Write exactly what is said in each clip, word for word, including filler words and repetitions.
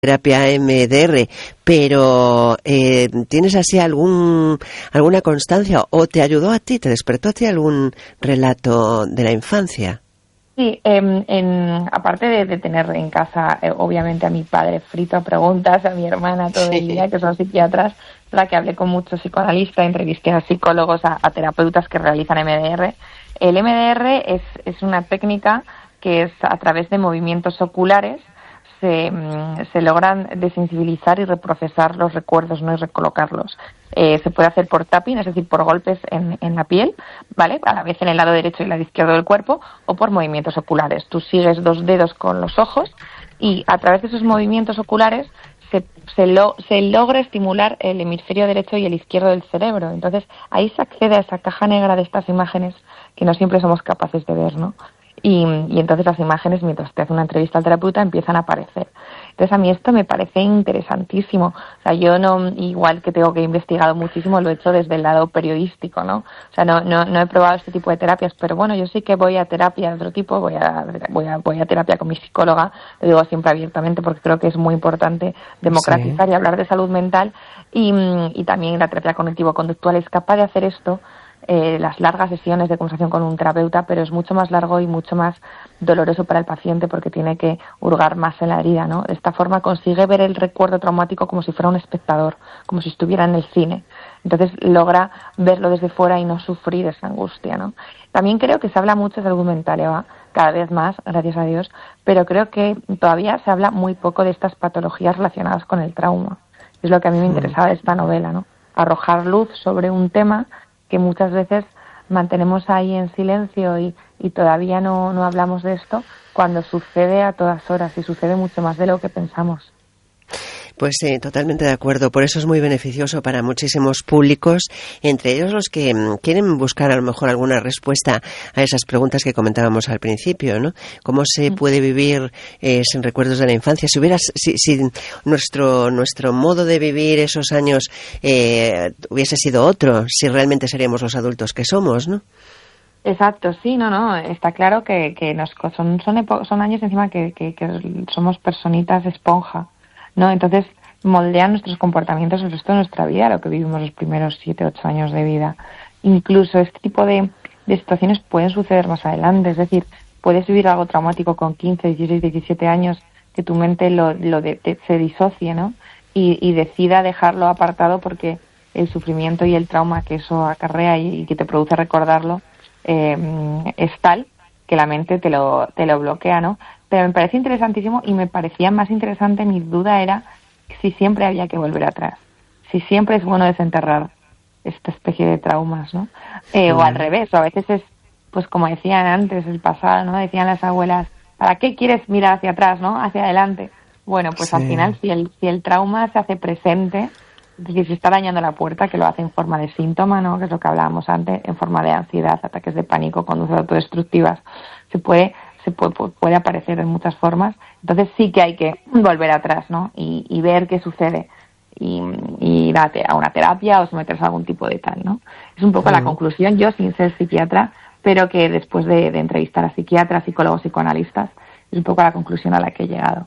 terapia M D R, pero eh, ¿tienes así algún alguna constancia o te ayudó a ti, te despertó a ti algún relato de la infancia? Sí, eh, en, aparte de, de tener en casa, eh, obviamente, a mi padre frito a preguntas, a mi hermana todo el día, que son psiquiatras, la que hablé con muchos psicoanalistas, entrevisté a psicólogos, a, a terapeutas que realizan M D R. El M D R es, es una técnica que es a través de movimientos oculares. Se, se logran desensibilizar y reprocesar los recuerdos, no y recolocarlos. Eh, se puede hacer por tapping, es decir, por golpes en, en la piel, ¿vale? A la vez en el lado derecho y el lado izquierdo del cuerpo, o por movimientos oculares. Tú sigues dos dedos con los ojos y a través de esos movimientos oculares se, se, lo, se logra estimular el hemisferio derecho y el izquierdo del cerebro. Entonces ahí se accede a esa caja negra de estas imágenes que no siempre somos capaces de ver, ¿no? Y, y entonces las imágenes, mientras te hace una entrevista al terapeuta, empiezan a aparecer. Entonces a mí esto me parece interesantísimo. O sea, yo no, igual que tengo que he investigado muchísimo, lo he hecho desde el lado periodístico, ¿no? O sea, no, no, no he probado este tipo de terapias, pero bueno, yo sí que voy a terapia de otro tipo, voy a, voy a, voy a terapia con mi psicóloga, lo digo siempre abiertamente porque creo que es muy importante democratizar sí. y hablar de salud mental, y, y también la terapia cognitivo-conductual es capaz de hacer esto. Eh, las largas sesiones de conversación con un terapeuta, pero es mucho más largo y mucho más doloroso para el paciente porque tiene que hurgar más en la herida, ¿no? De esta forma consigue ver el recuerdo traumático como si fuera un espectador, como si estuviera en el cine. Entonces logra verlo desde fuera y no sufrir esa angustia, ¿no? También creo que se habla mucho de salud mental, Eva, cada vez más, gracias a Dios, pero creo que todavía se habla muy poco de estas patologías relacionadas con el trauma. Es lo que a mí me interesaba de esta novela, ¿no? Arrojar luz sobre un tema que muchas veces mantenemos ahí en silencio y, y todavía no, no hablamos de esto, cuando sucede a todas horas y sucede mucho más de lo que pensamos. Pues sí, totalmente de acuerdo. Por eso es muy beneficioso para muchísimos públicos, entre ellos los que quieren buscar a lo mejor alguna respuesta a esas preguntas que comentábamos al principio, ¿no? ¿Cómo se puede vivir eh, sin recuerdos de la infancia? Si hubieras, si, si nuestro nuestro modo de vivir esos años eh, hubiese sido otro, si realmente seríamos los adultos que somos, ¿no? Exacto, sí, no, no, está claro que, que nos, son, son, epo- son años encima que, que, que somos personitas esponja, ¿no? Entonces moldean nuestros comportamientos el resto de nuestra vida, lo que vivimos los primeros siete, ocho años de vida. Incluso este tipo de, de situaciones pueden suceder más adelante, es decir, puedes vivir algo traumático con quince, dieciséis, diecisiete años, que tu mente lo, lo de, te, se disocie, ¿no? Y, y decida dejarlo apartado porque el sufrimiento y el trauma que eso acarrea y, y que te produce recordarlo eh, es tal que la mente te lo, te lo bloquea, ¿no? Pero me parece interesantísimo y me parecía más interesante, mi duda era si siempre había que volver atrás, si siempre es bueno desenterrar esta especie de traumas, ¿no? Eh, sí. O al revés, o a veces es, pues como decían antes, el pasado, ¿no? Decían las abuelas, ¿para qué quieres mirar hacia atrás, no? Hacia adelante. Bueno, pues sí. Al final, si el, si el trauma se hace presente, es decir, si está dañando la puerta, que lo hace en forma de síntoma, ¿no? Que es lo que hablábamos antes, en forma de ansiedad, ataques de pánico, conductas autodestructivas, se puede se puede, puede aparecer en muchas formas. Entonces sí que hay que volver atrás, ¿no? Y, y ver qué sucede y, y ir a, a una terapia o someterse a algún tipo de tal, ¿no? Es un poco uh-huh. la conclusión, yo sin ser psiquiatra, pero que después de, de entrevistar a psiquiatras, psicólogos, psicoanalistas, es un poco la conclusión a la que he llegado.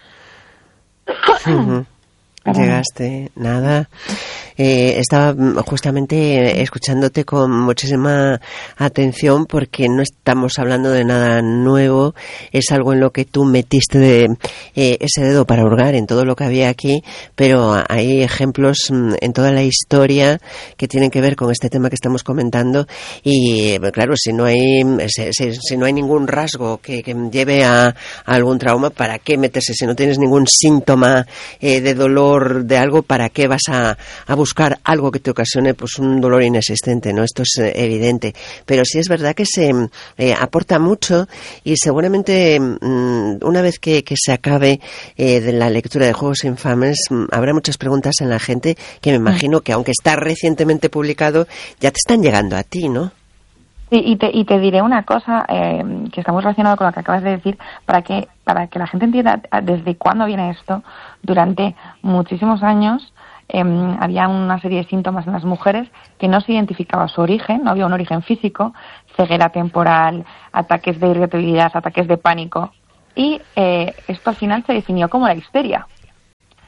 Uh-huh. Llegaste, nada. Eh, estaba justamente escuchándote con muchísima atención porque no estamos hablando de nada nuevo, es algo en lo que tú metiste de, eh, ese dedo para hurgar en todo lo que había aquí, pero hay ejemplos en toda la historia que tienen que ver con este tema que estamos comentando y claro, si no hay si, si, si no hay ningún rasgo que, que lleve a, a algún trauma, ¿para qué meterse? Si no tienes ningún síntoma eh, de dolor de algo, ¿para qué vas a, a buscar algo que te ocasione pues un dolor inexistente? ¿No? Esto es eh, evidente, pero sí es verdad que se eh, aporta mucho y seguramente mm, una vez que, que se acabe eh, de la lectura de Juegos Infames mm, habrá muchas preguntas en la gente que me imagino que aunque está recientemente publicado ya te están llegando a ti, ¿no? Sí, y te, y te diré una cosa eh, que está muy relacionado con lo que acabas de decir, para que para que la gente entienda desde cuándo viene esto. Durante muchísimos años eh, había una serie de síntomas en las mujeres que no se identificaba su origen, no había un origen físico, ceguera temporal, ataques de irritabilidad, ataques de pánico, y eh, esto al final se definió como la histeria.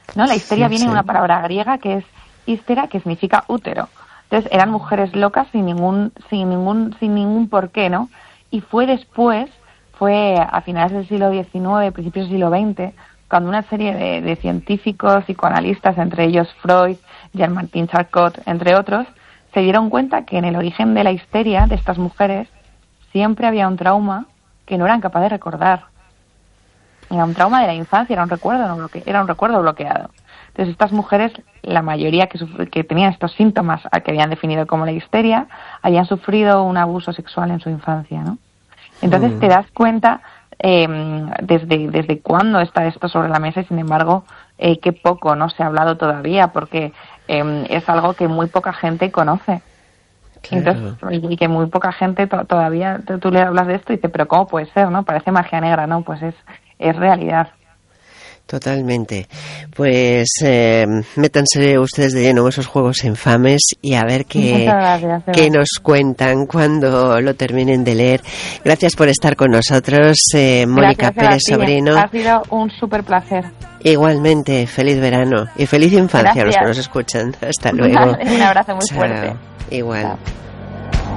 ¿no? La histeria sí, viene sí. de una palabra griega que es histera, que significa útero. Entonces eran mujeres locas sin ningún, sin ningún, sin ningún porqué, ¿no? Y fue después, fue a finales del siglo diecinueve, principios del siglo veinte, cuando una serie de, de científicos, psicoanalistas, entre ellos Freud, Jean-Martin Charcot, entre otros, se dieron cuenta que en el origen de la histeria de estas mujeres siempre había un trauma que no eran capaces de recordar. Era un trauma de la infancia, era un recuerdo, no bloque- era un recuerdo bloqueado. Entonces estas mujeres, la mayoría que, suf- que tenían estos síntomas a que habían definido como la histeria, habían sufrido un abuso sexual en su infancia, ¿no? Entonces mm. te das cuenta eh, desde desde cuándo está esto sobre la mesa y sin embargo eh, qué poco no se ha hablado todavía, porque eh, es algo que muy poca gente conoce. Claro. Entonces, y que muy poca gente to- todavía tú le hablas de esto y dices, pero ¿cómo puede ser? ¿No? Parece magia negra, ¿no? Pues es, es realidad. Totalmente. Pues eh, métanse ustedes de lleno en esos juegos infames y a ver qué, gracias, qué nos cuentan cuando lo terminen de leer. Gracias por estar con nosotros, eh, Mónica Pérez Sobrino. Ha sido un súper placer. Igualmente, feliz verano y feliz infancia. Gracias a los que nos escuchan. Hasta luego. Un abrazo muy Chao. fuerte. Igual. Chao.